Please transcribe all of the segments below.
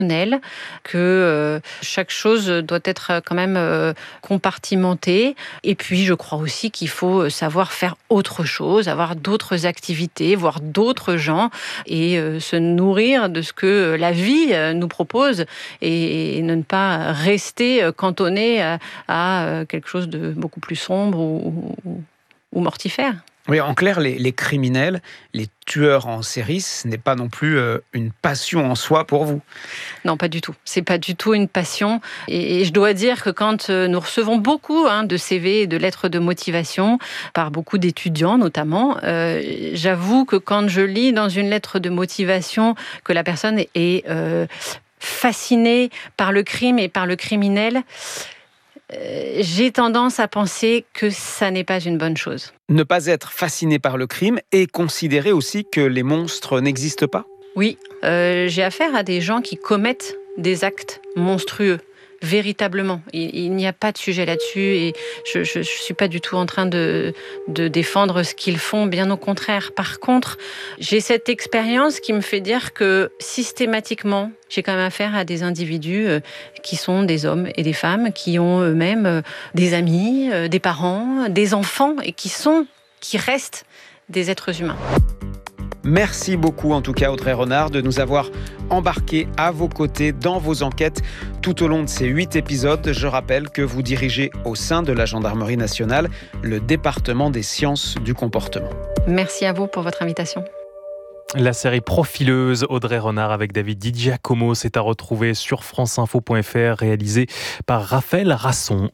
que chaque chose doit être quand même compartimentée. Et puis, je crois aussi qu'il faut savoir faire autre chose, avoir d'autres activités, voir d'autres gens et se nourrir de ce que la vie nous propose et ne pas rester cantonné à quelque chose de beaucoup plus sombre ou mortifère. Oui, en clair, les criminels, les tueurs en série, ce n'est pas non plus une passion en soi pour vous. Non, pas du tout. C'est pas du tout une passion. Et je dois dire que quand nous recevons beaucoup de CV et de lettres de motivation par beaucoup d'étudiants notamment, j'avoue que quand je lis dans une lettre de motivation que la personne est fascinée par le crime et par le criminel, j'ai tendance à penser que ça n'est pas une bonne chose. Ne pas être fasciné par le crime et considérer aussi que les monstres n'existent pas ? Oui, j'ai affaire à des gens qui commettent des actes monstrueux. Véritablement. Il n'y a pas de sujet là-dessus et je ne suis pas du tout en train de défendre ce qu'ils font, bien au contraire. Par contre, j'ai cette expérience qui me fait dire que systématiquement, j'ai quand même affaire à des individus qui sont des hommes et des femmes, qui ont eux-mêmes des amis, des parents, des enfants et qui restent des êtres humains. Merci beaucoup en tout cas Audrey Renard de nous avoir embarqués à vos côtés dans vos enquêtes tout au long de ces 8 épisodes. Je rappelle que vous dirigez au sein de la Gendarmerie nationale le département des sciences du comportement. Merci à vous pour votre invitation. La série Profileuse, Audrey Renard avec David Di Giacomo, c'est à retrouver sur franceinfo.fr, réalisé par Raphaël Rasson.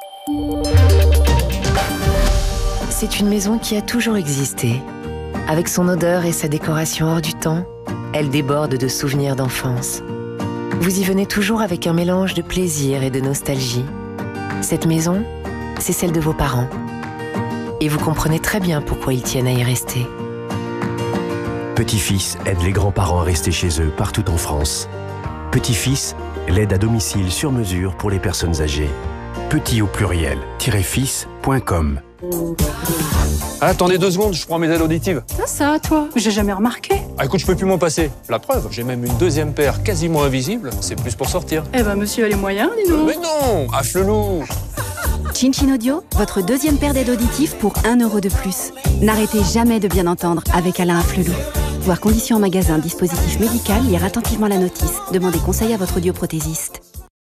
C'est une maison qui a toujours existé. Avec son odeur et sa décoration hors du temps, elle déborde de souvenirs d'enfance. Vous y venez toujours avec un mélange de plaisir et de nostalgie. Cette maison, c'est celle de vos parents. Et vous comprenez très bien pourquoi ils tiennent à y rester. Petit-Fils aide les grands-parents à rester chez eux partout en France. Petit-Fils, l'aide à domicile sur mesure pour les personnes âgées. Petit au pluriel, -fils.com. Attendez 2 secondes, je prends mes aides auditives. Ça, toi, j'ai jamais remarqué. Ah, écoute, je peux plus m'en passer. La preuve, j'ai même une deuxième paire quasiment invisible. C'est plus pour sortir. Eh ben, monsieur a les moyens, dis donc. Mais non, affle-loup. Chin Chin Audio, votre deuxième paire d'aides auditives pour 1 € de plus. N'arrêtez jamais de bien entendre avec Alain Afflelou. Voir conditions en magasin, dispositif médical, lire attentivement la notice. Demandez conseil à votre audioprothésiste.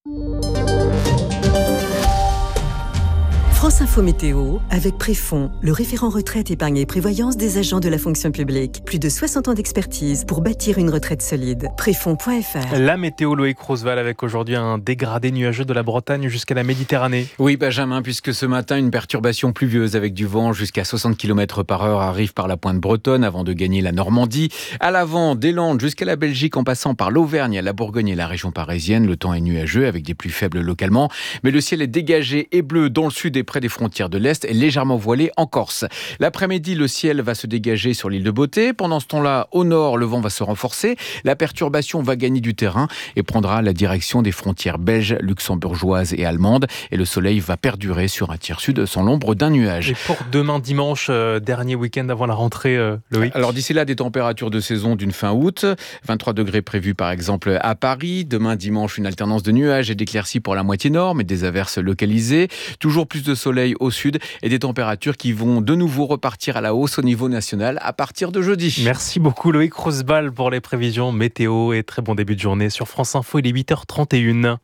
France Info Météo, avec Préfond, le référent retraite, épargne et prévoyance des agents de la fonction publique. Plus de 60 ans d'expertise pour bâtir une retraite solide. Préfond.fr. La météo, Loïc Roosevelt, avec aujourd'hui un dégradé nuageux de la Bretagne jusqu'à la Méditerranée. Oui, Benjamin, puisque ce matin, une perturbation pluvieuse avec du vent jusqu'à 60 km/h arrive par la pointe bretonne avant de gagner la Normandie. À l'avant, des Landes jusqu'à la Belgique en passant par l'Auvergne, la Bourgogne et la région parisienne. Le temps est nuageux avec des pluies faibles localement, mais le ciel est dégagé et bleu dans le sud et près des frontières de l'Est et légèrement voilé en Corse. L'après-midi, le ciel va se dégager sur l'île de Beauté. Pendant ce temps-là, au nord, le vent va se renforcer. La perturbation va gagner du terrain et prendra la direction des frontières belges, luxembourgeoises et allemandes. Et le soleil va perdurer sur un tiers sud sans l'ombre d'un nuage. Et pour demain dimanche, dernier week-end avant la rentrée, Loïc. Alors d'ici là, des températures de saison d'une fin août. 23 degrés prévus par exemple à Paris. Demain dimanche, une alternance de nuages et d'éclaircies pour la moitié nord, mais des averses localisées. Toujours plus de soleil au sud et des températures qui vont de nouveau repartir à la hausse au niveau national à partir de jeudi. Merci beaucoup Loïc Roosevelt pour les prévisions météo et très bon début de journée sur France Info. Il est 8h31.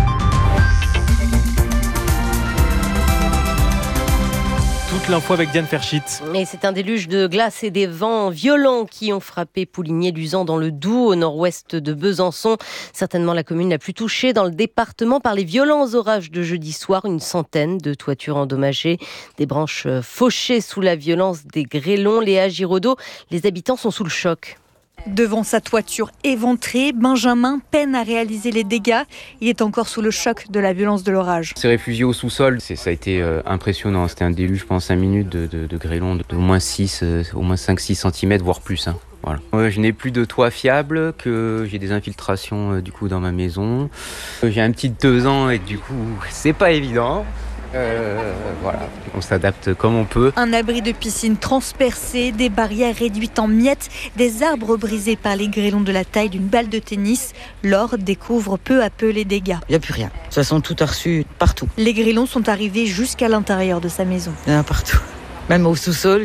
Toute l'info avec Diane Ferchit. Et c'est un déluge de glace et des vents violents qui ont frappé Pouligné-Luzan dans le Doubs, au nord-ouest de Besançon. Certainement la commune la plus touchée dans le département par les violents orages de jeudi soir. Une centaine de toitures endommagées, des branches fauchées sous la violence des grêlons. Léa Giraudot, les habitants sont sous le choc. Devant sa toiture éventrée, Benjamin peine à réaliser les dégâts. Il est encore sous le choc de la violence de l'orage. On s'est réfugié au sous-sol. Ça a été impressionnant. C'était un déluge pendant 5 minutes de grêlons d'au moins 5-6 cm, voire plus. Voilà. Je n'ai plus de toit fiable, que j'ai des infiltrations du coup dans ma maison. J'ai un petit de 2 ans et du coup, c'est pas évident. Voilà, on s'adapte comme on peut. Un abri de piscine transpercé, des barrières réduites en miettes, des arbres brisés par les grêlons de la taille d'une balle de tennis. Laure découvre peu à peu les dégâts. Il n'y a plus rien. De toute façon, tout a reçu partout. Les grêlons sont arrivés jusqu'à l'intérieur de sa maison. Il y en a partout. Même au sous-sol,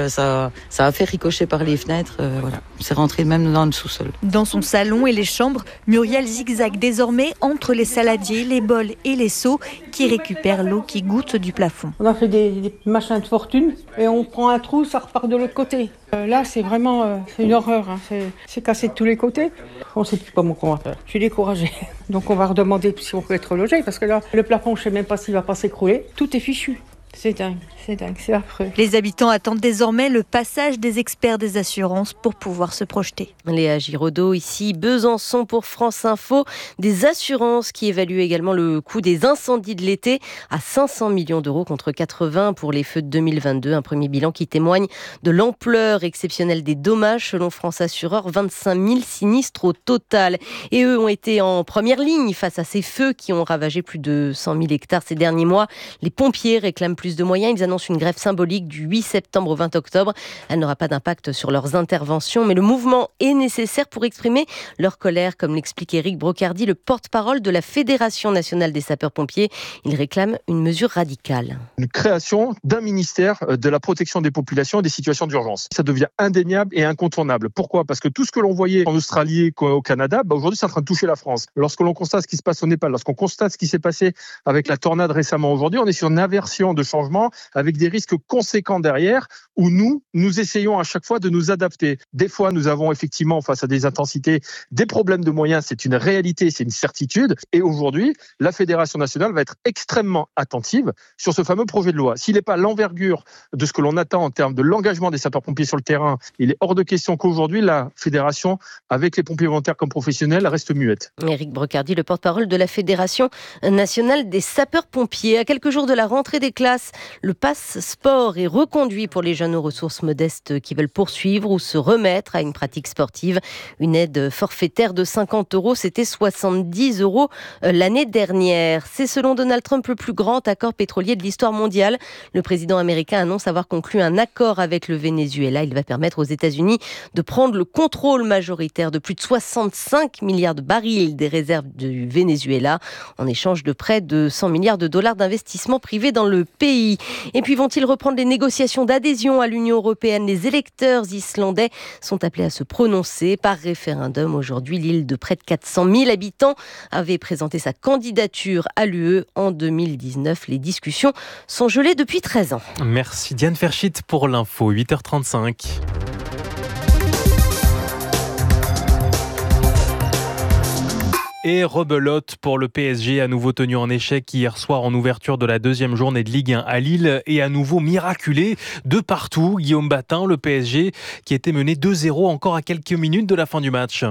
ça a fait ricocher par les fenêtres. Voilà. C'est rentré même dans le sous-sol. Dans son salon et les chambres, Muriel zigzague désormais entre les saladiers, les bols et les seaux qui récupèrent l'eau qui goutte du plafond. On a fait des machins de fortune et on prend un trou, ça repart de l'autre côté. Là, c'est vraiment c'est une horreur. C'est cassé de tous les côtés. On ne sait plus comment on va faire. Je suis découragée. Donc on va redemander si on peut être logé parce que là, le plafond, je ne sais même pas s'il ne va pas s'écrouler. Tout est fichu. C'est dingue, c'est affreux. Les habitants attendent désormais le passage des experts des assurances pour pouvoir se projeter. Léa Giraudot, ici, Besançon pour France Info. Des assurances qui évaluent également le coût des incendies de l'été à 500 millions d'euros contre 80 pour les feux de 2022. Un premier bilan qui témoigne de l'ampleur exceptionnelle des dommages. Selon France Assureur, 25 000 sinistres au total. Et eux ont été en première ligne face à ces feux qui ont ravagé plus de 100 000 hectares ces derniers mois. Les pompiers réclament plus de moyens. Ils annoncent une grève symbolique du 8 septembre au 20 octobre. Elle n'aura pas d'impact sur leurs interventions, mais le mouvement est nécessaire pour exprimer leur colère, comme l'explique Éric Brocardi, le porte-parole de la Fédération nationale des sapeurs-pompiers. Il réclame une mesure radicale. Une création d'un ministère de la protection des populations et des situations d'urgence. Ça devient indéniable et incontournable. Pourquoi ? Parce que tout ce que l'on voyait en Australie, au Canada, aujourd'hui c'est en train de toucher la France. Lorsque l'on constate ce qui se passe au Népal, lorsqu'on constate ce qui s'est passé avec la tornade récemment aujourd'hui, on est sur une inversion de changement avec des risques conséquents derrière où nous essayons à chaque fois de nous adapter. Des fois, nous avons effectivement face à des intensités, des problèmes de moyens, c'est une réalité, c'est une certitude. Et aujourd'hui, la Fédération nationale va être extrêmement attentive sur ce fameux projet de loi. S'il n'est pas l'envergure de ce que l'on attend en termes de l'engagement des sapeurs-pompiers sur le terrain, il est hors de question qu'aujourd'hui, la Fédération, avec les pompiers volontaires comme professionnels, reste muette. Éric Brocardi, le porte-parole de la Fédération nationale des sapeurs-pompiers. À quelques jours de la rentrée des classes, le pass sport est reconduit pour les jeunes aux ressources modestes qui veulent poursuivre ou se remettre à une pratique sportive. Une aide forfaitaire de 50 €, c'était 70 € l'année dernière. C'est selon Donald Trump le plus grand accord pétrolier de l'histoire mondiale. Le président américain annonce avoir conclu un accord avec le Venezuela. Il va permettre aux États-Unis de prendre le contrôle majoritaire de plus de 65 milliards de barils des réserves du Venezuela en échange de près de 100 milliards de dollars d'investissement privé dans le pays. Et puis vont-ils reprendre les négociations d'adhésion à l'Union européenne ? Les électeurs islandais sont appelés à se prononcer par référendum. Aujourd'hui, l'île de près de 400 000 habitants avait présenté sa candidature à l'UE en 2019. Les discussions sont gelées depuis 13 ans. Merci Diane Ferschit pour l'info, 8h35. Et rebelote pour le PSG, à nouveau tenu en échec hier soir en ouverture de la deuxième journée de Ligue 1 à Lille et à nouveau miraculé de partout. Guillaume Batin, le PSG qui était mené 2-0 encore à quelques minutes de la fin du match.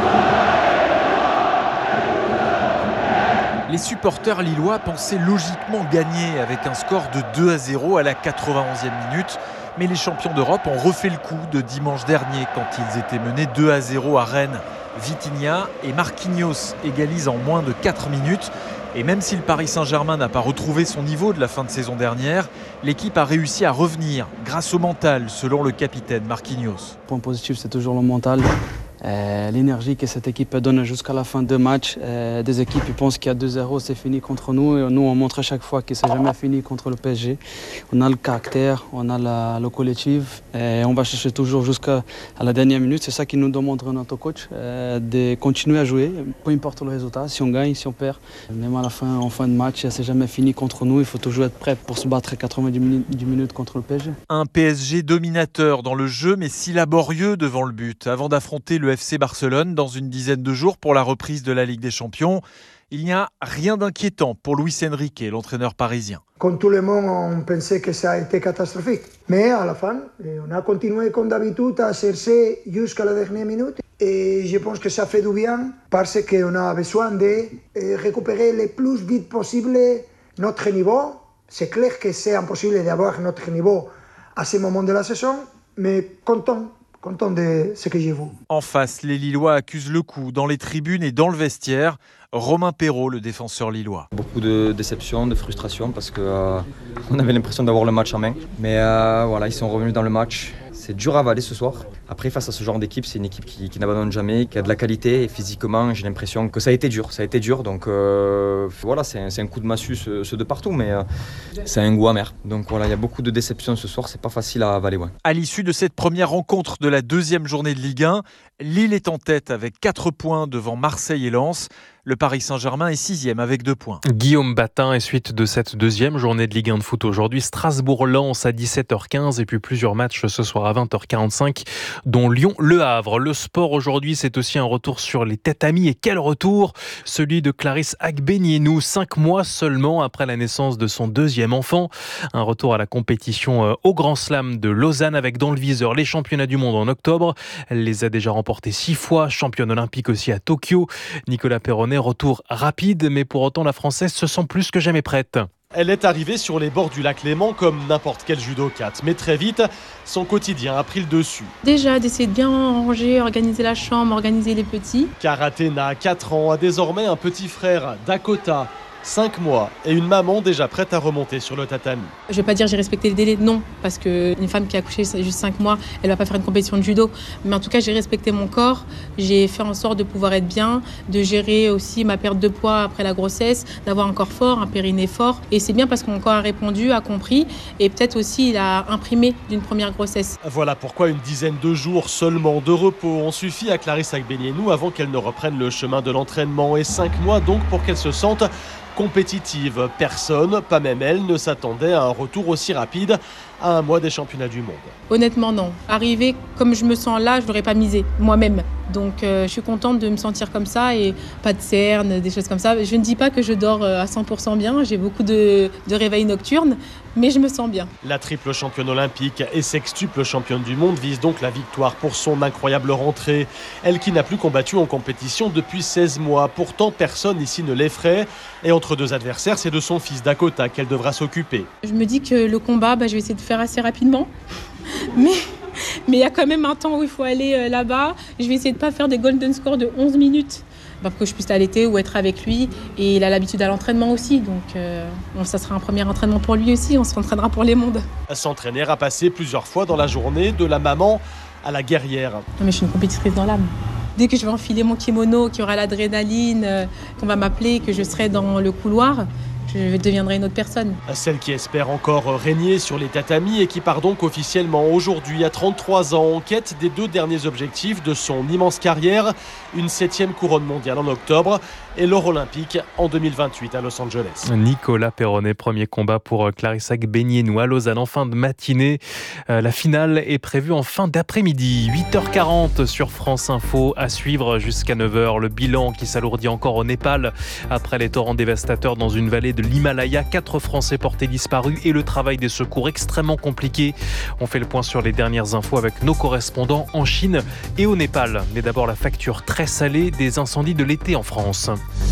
Les supporters lillois pensaient logiquement gagner avec un score de 2-0 à la 91e minute. Mais les champions d'Europe ont refait le coup de dimanche dernier quand ils étaient menés 2-0 à Rennes. Vitinha et Marquinhos égalisent en moins de 4 minutes. Et même si le Paris Saint-Germain n'a pas retrouvé son niveau de la fin de saison dernière, l'équipe a réussi à revenir grâce au mental, selon le capitaine Marquinhos. Le point positif, c'est toujours le mental. L'énergie que cette équipe donne jusqu'à la fin de match. Des équipes qui pensent qu'il y a 2-0, c'est fini contre nous. Et nous, on montre à chaque fois que c'est jamais fini contre le PSG. On a le caractère, on a le collectif. Et on va chercher toujours jusqu'à la dernière minute. C'est ça qui nous demande notre coach, de continuer à jouer, peu importe le résultat, si on gagne, si on perd. Même à la fin, en fin de match, c'est jamais fini contre nous. Il faut toujours être prêt pour se battre 90 minutes contre le PSG. Un PSG dominateur dans le jeu, mais si laborieux devant le but, avant d'affronter le FC Barcelone dans une dizaine de jours pour la reprise de la Ligue des Champions. Il n'y a rien d'inquiétant pour Luis Enrique, l'entraîneur parisien. Comme tout le monde, on pensait que ça a été catastrophique. Mais à la fin, on a continué comme d'habitude à chercher jusqu'à la dernière minute. Et je pense que ça fait du bien parce qu'on a besoin de récupérer le plus vite possible notre niveau. C'est clair que c'est impossible d'avoir notre niveau à ce moment de la saison, mais content de ce que j'ai vu. En face, les Lillois accusent le coup dans les tribunes et dans le vestiaire. Romain Perrault, le défenseur lillois. Beaucoup de déception, de frustration parce qu'on avait l'impression d'avoir le match en main. Mais voilà, ils sont revenus dans le match. C'est dur à avaler ce soir. Après, face à ce genre d'équipe, c'est une équipe qui n'abandonne jamais, qui a de la qualité. Et physiquement, j'ai l'impression que ça a été dur. Donc voilà, c'est un coup de massue, ceux de partout, mais c'est un goût amer. Donc voilà, il y a beaucoup de déceptions ce soir. C'est pas facile à avaler. Ouais. À l'issue de cette première rencontre de la deuxième journée de Ligue 1, Lille est en tête avec 4 points devant Marseille et Lens. Le Paris Saint-Germain est 6e avec 2 points. Guillaume Batin et suite de cette deuxième journée de Ligue 1 de foot aujourd'hui, Strasbourg-Lens à 17h15 et puis plusieurs matchs ce soir à 20h45 dont Lyon-Le Havre. Le sport aujourd'hui, c'est aussi un retour sur les tatamis et quel retour, celui de Clarisse Agbenienou, 5 mois seulement après la naissance de son deuxième enfant. Un retour à la compétition au Grand Slam de Lausanne avec dans le viseur les championnats du monde en octobre. Elle les a déjà remportés 6 fois, championne olympique aussi à Tokyo. Nicolas Perronnet, retour rapide, mais pour autant la Française se sent plus que jamais prête. Elle est arrivée sur les bords du lac Léman comme n'importe quel judokate, mais très vite, son quotidien a pris le dessus. Déjà d'essayer de bien ranger, organiser la chambre, organiser les petits. Car Athéna, 4 ans, a désormais un petit frère, Dakota, 5 mois, et une maman déjà prête à remonter sur le tatami. Je ne vais pas dire j'ai respecté le délai, non, parce qu'une femme qui a accouché juste 5 mois, elle ne va pas faire une compétition de judo. Mais en tout cas, j'ai respecté mon corps, j'ai fait en sorte de pouvoir être bien, de gérer aussi ma perte de poids après la grossesse, d'avoir un corps fort, un périnée fort. Et c'est bien parce que mon corps a répondu, a compris, et peut-être aussi il a imprimé d'une première grossesse. Voilà pourquoi une dizaine de jours seulement de repos ont suffi à Clarisse Agbenienou avant qu'elle ne reprenne le chemin de l'entraînement. Et 5 mois donc pour qu'elle se sente compétitive. Personne, pas même elle, ne s'attendait à un retour aussi rapide à un mois des championnats du monde. Honnêtement, non. Arriver comme je me sens là, je n'aurais pas misé moi-même. Donc je suis contente de me sentir comme ça et pas de cernes, des choses comme ça. Je ne dis pas que je dors à 100% bien, j'ai beaucoup de réveils nocturnes, mais je me sens bien. La triple championne olympique et sextuple championne du monde vise donc la victoire pour son incroyable rentrée. Elle qui n'a plus combattu en compétition depuis 16 mois. Pourtant, personne ici ne l'effraie. Et entre deux adversaires, c'est de son fils Dakota qu'elle devra s'occuper. Je me dis que le combat, je vais essayer de faire assez rapidement. Mais il y a quand même un temps où il faut aller là-bas. Je vais essayer de ne pas faire des golden scores de 11 minutes pour que je puisse l'allaiter ou être avec lui. Et il a l'habitude à l'entraînement aussi. Donc ça sera un premier entraînement pour lui aussi. On s'entraînera pour les mondes. S'entraîner à passer plusieurs fois dans la journée de la maman à la guerrière. Non, mais je suis une compétitrice dans l'âme. Dès que je vais enfiler mon kimono, qu'il y aura l'adrénaline, qu'on va m'appeler, que je serai dans le couloir, je deviendrai une autre personne. Celle qui espère encore régner sur les tatamis et qui part donc officiellement aujourd'hui à 33 ans en quête des 2 derniers objectifs de son immense carrière, une 7e couronne mondiale en octobre et l'or olympique en 2028 à Los Angeles. Nicolas Perronnet, premier combat pour Clarisse Agbenienou à Lausanne en fin de matinée. La finale est prévue en fin d'après-midi. 8h40 sur France Info, à suivre jusqu'à 9h. Le bilan qui s'alourdit encore au Népal après les torrents dévastateurs dans une vallée de l'Himalaya. 4 Français portés disparus et le travail des secours extrêmement compliqué. On fait le point sur les dernières infos avec nos correspondants en Chine et au Népal. Mais d'abord la facture très salée des incendies de l'été en France.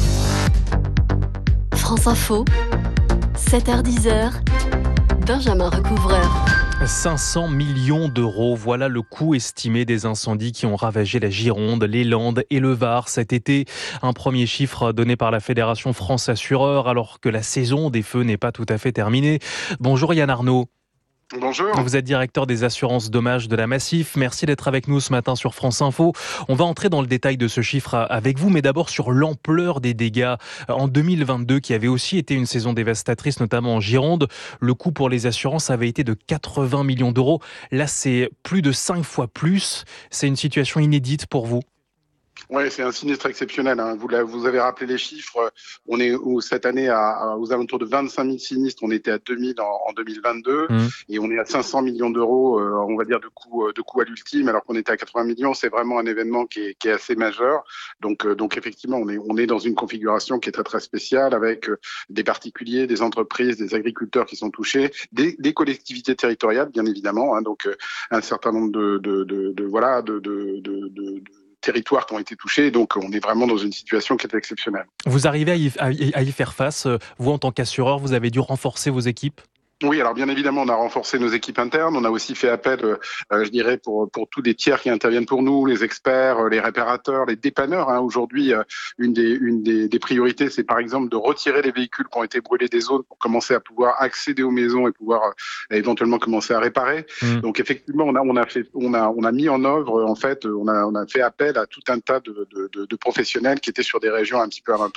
France Info, 7h-10h, Benjamin Recouvreur. 500 millions d'euros, voilà le coût estimé des incendies qui ont ravagé la Gironde, les Landes et le Var cet été. Un premier chiffre donné par la Fédération France Assureurs alors que la saison des feux n'est pas tout à fait terminée. Bonjour Yann Arnaud. Bonjour. Vous êtes directeur des assurances dommages de la Massif. Merci d'être avec nous ce matin sur France Info. On va entrer dans le détail de ce chiffre avec vous, mais d'abord sur l'ampleur des dégâts. En 2022, qui avait aussi été une saison dévastatrice, notamment en Gironde, le coût pour les assurances avait été de 80 millions d'euros. Là, c'est plus de 5 fois plus. C'est une situation inédite pour vous? Oui, c'est un sinistre exceptionnel. Hein. Vous avez rappelé les chiffres. On est cette année aux alentours de 25 000 sinistres. On était à 2000 en 2022 et on est à 500 millions d'euros, on va dire, de coûts à l'ultime, alors qu'on était à 80 millions. C'est vraiment un événement qui est assez majeur. Donc effectivement, on est dans une configuration qui est très très spéciale avec des particuliers, des entreprises, des agriculteurs qui sont touchés, des collectivités territoriales, bien évidemment. Hein. Donc un certain nombre de territoires qui ont été touchés, donc on est vraiment dans une situation qui est exceptionnelle. Vous arrivez à y faire face, vous en tant qu'assureur, vous avez dû renforcer vos équipes? Oui, alors bien évidemment, on a renforcé nos équipes internes. On a aussi fait appel, je dirais, pour tous les tiers qui interviennent pour nous, les experts, les réparateurs, les dépanneurs. Aujourd'hui, une des priorités, c'est par exemple de retirer les véhicules qui ont été brûlés des zones pour commencer à pouvoir accéder aux maisons et pouvoir éventuellement commencer à réparer. Donc effectivement, on a mis en œuvre, en fait, on a fait appel à tout un tas de professionnels qui étaient sur des régions un petit peu alentours.